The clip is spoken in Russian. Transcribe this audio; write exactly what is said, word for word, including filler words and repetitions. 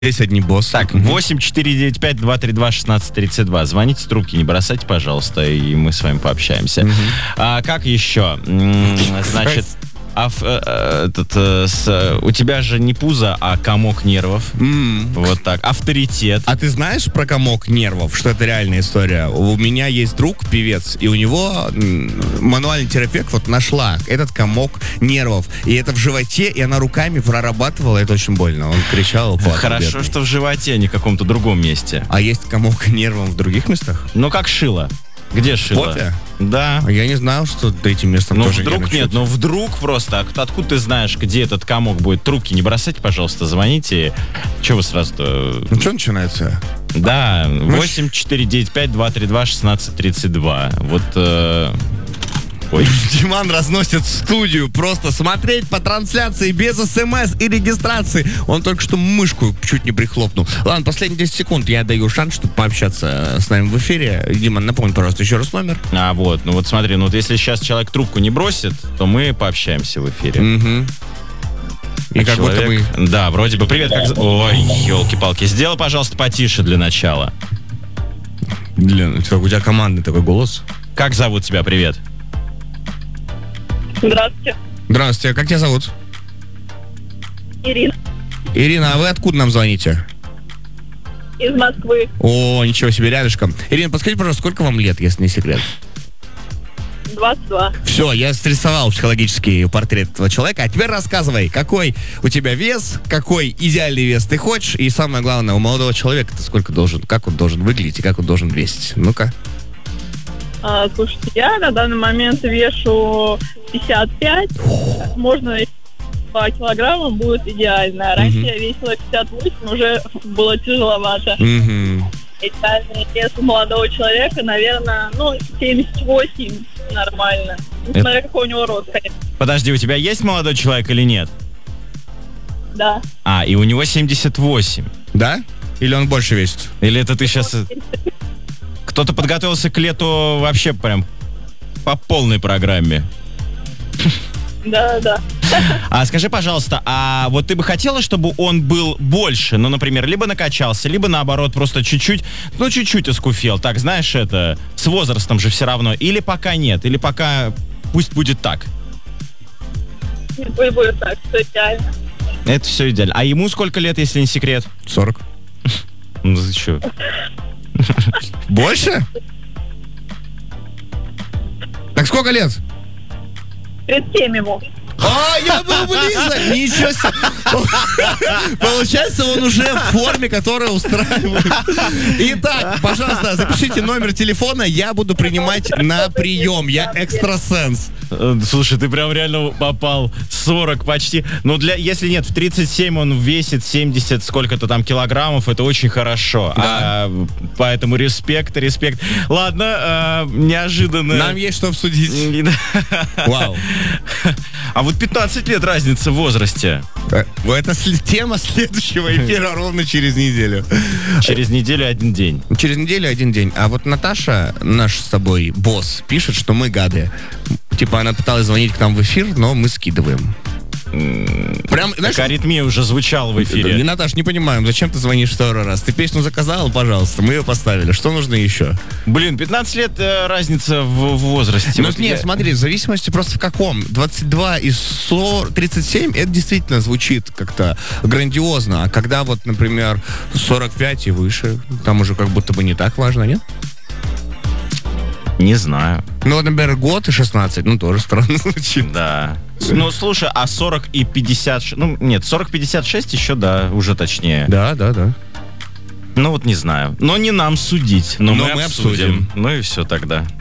Есть одни боссы. Так, восемь четыре девять пять два три два шестнадцать тридцать два. Звоните, трубки не бросайте, пожалуйста, и мы с вами пообщаемся. Мгм. А как еще? М, Значит, а в- э, э, этот, э, с- у тебя же не пузо, а комок нервов. М. Вот так. Авторитет. А ты знаешь про комок нервов, что это реальная история? У меня есть друг, певец, и у него м, мануальный терапевт вот нашла этот комок нервов. И это в животе, и она руками прорабатывала, это очень больно. Он кричал, плакал. Хорошо, бедный. что в животе, а не в каком-то другом месте. А есть комок нервов в других местах? Ну, как шило. Где шило? Попе? Да. А я не знал, что этим местом Ну, тоже вдруг нервничают. нет, ну вдруг просто. А кто- откуда ты знаешь, где этот комок будет? Трубки не бросайте, пожалуйста, звоните. Че вы сразу-то... Ну, что начинается? Да, восемь четыре девять пять два три два шестнадцать тридцать два. Вот... э, Ой. Диман разносит студию. Просто смотреть по трансляции без смс и регистрации. Он только что мышку чуть не прихлопнул. Ладно, последние десять секунд я даю шанс, чтобы пообщаться с нами в эфире. Диман, напомни, пожалуйста, еще раз номер. А вот, ну вот смотри, ну вот если сейчас человек трубку не бросит, то мы пообщаемся в эфире. Угу. И А как будто бы... человек- Да, вроде бы. Привет, как... з- Ой, елки-палки. Сделай, пожалуйста, потише для начала. Блин, у тебя командный такой голос. Как зовут тебя? Привет. Здравствуйте, Здравствуйте, как тебя зовут? Ирина Ирина, а вы откуда нам звоните? из Москвы, О, ничего себе, рядышком. Ирина, подскажите, пожалуйста, сколько вам лет, если не секрет? двадцать два. Все, я срисовал психологический портрет этого человека. А теперь рассказывай, какой у тебя вес, какой идеальный вес ты хочешь, и самое главное, у молодого человека ты сколько должен, как он должен выглядеть и как он должен весить. Ну-ка. А, слушайте, я на данный момент вешу пятьдесят пять. Можно по килограммам будет идеально. Раньше Мгм. я весила пятьдесят восемь, уже было тяжеловато. Мгм. Идеальный вес у молодого человека, наверное, ну, семьдесят восемь нормально. Ну, смотря какой у него рост, конечно. Подожди, у тебя есть молодой человек или нет? Да. А, и у него семьдесят восемь. Да? Или он больше весит? Или это ты сейчас... Кто-то подготовился к лету вообще прям по полной программе. Да, да. А скажи, пожалуйста, а вот ты бы хотела, чтобы он был больше, ну, например, либо накачался, либо наоборот просто чуть-чуть, ну, чуть-чуть искуфел, так, знаешь, это, с возрастом же все равно, или пока нет, или пока пусть будет так. Пусть будет так, все идеально. Это все идеально. А ему сколько лет, если не секрет? сорок. Ну, ты чё? Больше? Так сколько лет? тридцать семь ему. А, я был близок! Ничего себе! Получается, он уже в форме, которая устраивает. Итак, пожалуйста, запишите номер телефона, я буду принимать на прием. Я экстрасенс. Э, Слушай, ты прям реально попал сорок почти. Ну, для, если нет, в тридцать семь он весит семьдесят сколько-то там килограммов, это очень хорошо. Да. А, поэтому респект, респект. Ладно, а, неожиданно. Нам есть что обсудить. Вау. А вот пятнадцать лет разница в возрасте. Э, Это сли- тема следующего эфира ровно через неделю. Через неделю один день. Через неделю один день. А вот Наташа, наш с тобой босс, пишет, что мы гады. Типа она пыталась звонить к нам в эфир, но мы скидываем. Прям, знаешь, Так аритмия уже звучала в эфире. Не, Наташ, не понимаем, зачем ты звонишь второй раз? Ты песню заказала, пожалуйста, мы ее поставили. Что нужно еще? Блин, пятнадцать лет э, разница в, в возрасте. Ну Вот нет, я- смотри, в зависимости просто в каком. двадцать два и сорок, тридцать семь, это действительно звучит как-то грандиозно. А когда вот, например, сорок пять и выше, там уже как будто бы не так важно, нет? Не знаю. Ну вот, например, год и шестнадцать, ну тоже странно звучит. Да. Ну, слушай, а сорок и пятьдесят... ш- Ну, нет, сорок пятьдесят шесть еще, да, уже точнее. Да, да, да. Ну, вот не знаю. Но не нам судить. Но, Но мы, мы обсудим. обсудим. Ну и все тогда.